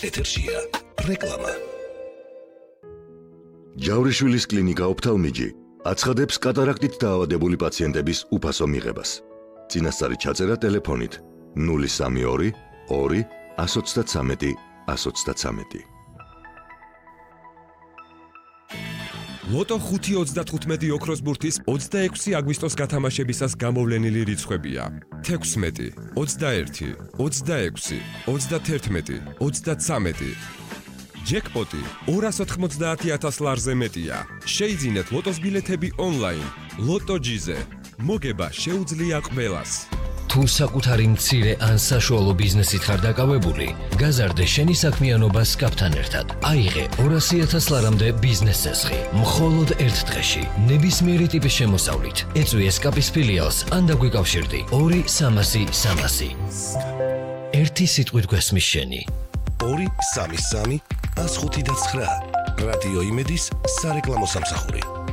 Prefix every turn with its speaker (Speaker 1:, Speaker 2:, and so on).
Speaker 1: ეთერშია რეკლამა.
Speaker 2: ჯავრიშვილის კლინიკა ოფთალმიჯი აცხადებს კატარაქტით დაავადებული პაციენტების უფასო მიღებას. წინასწარი ჩაწერა ტელეფონით 032 2 133 133.
Speaker 3: ლოტო 5.35 ოქროს ბურთის 26 აგვისტოს გათამაშებისას გამოვლენილი რიცხვებია: 16, 21, 26, 31, 33. ჯეკპოტი 290,000 ლარზე მეტია. შეიძინეთ ლოტოს ბილეთები ონლაინ. ლოტო ჯიზე. მოგება შეუძლია ყველას.
Speaker 4: თუ საკუთარი მცირე ან საშუალო ბიზნესით ხარ დაკავებული, გაზარდე შენი საქმიანობა სკაპთან ერთად. აიღე 200,000 ლარამდე ბიზნეს წესხი, მხოლოდ ერთ დღეში, ნებისმიერი ტიპის შემოსავლით. ეწვი სკაპის ფილიალს ან დაგვიკავშირდი 2-300-300. ერთი სიტყვით გვესმის შენი.
Speaker 1: 2-3-3-105-9 რადიო იმედის სარეკლამო სამსახური.